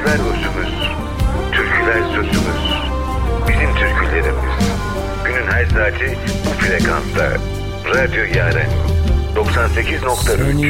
Türküler özümüz, türküler sözümüz. Bizim türkülerimiz. Günün her saati bu frekansta. Radyo Yaren 98.3.